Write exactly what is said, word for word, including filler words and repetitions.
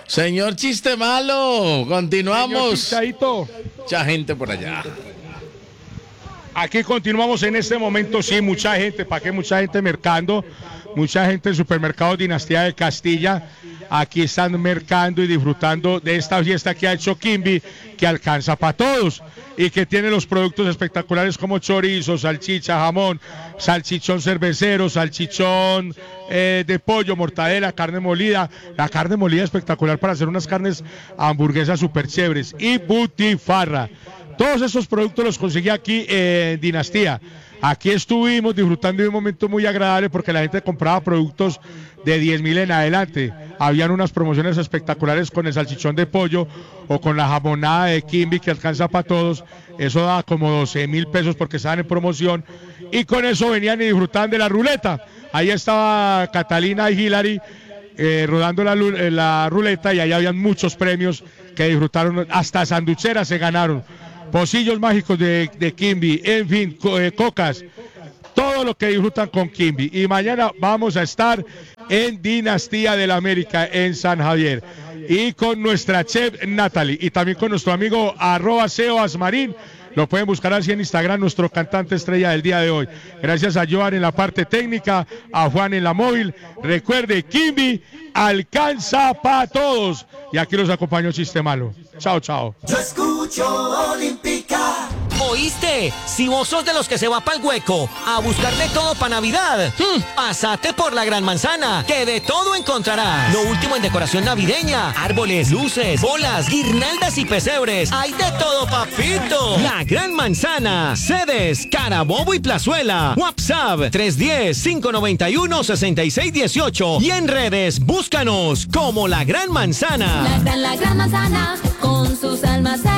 Señor Chiste Malo, continuamos. Señor Mucha gente por allá. Aquí continuamos en este momento, sí, mucha gente, ¿para qué? Mucha gente mercando, mucha gente en supermercados Dinastía de Castilla, aquí están mercando y disfrutando de esta fiesta que ha hecho Kimby, que alcanza para todos y que tiene los productos espectaculares como chorizo, salchicha, jamón, salchichón cervecero, salchichón eh, de pollo, mortadela, carne molida, la carne molida espectacular para hacer unas carnes hamburguesas súper chéveres y butifarra. Todos esos productos los conseguí aquí en Dinastía. Aquí estuvimos disfrutando de un momento muy agradable porque la gente compraba productos de diez mil en adelante. Habían unas promociones espectaculares con el salchichón de pollo o con la jamonada de Kimby que alcanza para todos. Eso daba como doce mil pesos porque estaban en promoción. Y con eso venían y disfrutaban de la ruleta. Ahí estaba Catalina y Hilary eh, rodando la, la ruleta y ahí habían muchos premios que disfrutaron. Hasta sanducheras se ganaron. Pocillos mágicos de, de Kimby, en fin, co eh, cocas, todo lo que disfrutan con Kimby. Y mañana vamos a estar en Dinastía de la América, en San Javier. Y con nuestra chef Natalie, y también con nuestro amigo arroba Sebas Marín. Lo pueden buscar así en Instagram, nuestro cantante estrella del día de hoy. Gracias a Joan en la parte técnica, a Juan en la móvil. Recuerde, Kimby alcanza para todos. Y aquí los acompañó Chiste Malo. Chao, chao. Yo escucho Olímpica. ¿Oíste? Si vos sos de los que se va pa'l hueco a buscar de todo para Navidad, hmm, pasate por la Gran Manzana, que de todo encontrarás. Lo último en decoración navideña, árboles, luces, bolas, guirnaldas y pesebres. Hay de todo, papito. La Gran Manzana, sedes, Carabobo y Plazuela. WhatsApp tres uno cero, cinco nueve uno, seis seis uno ocho. Y en redes, búscanos como La Gran Manzana. La gran, la gran manzana, con sus almacenes.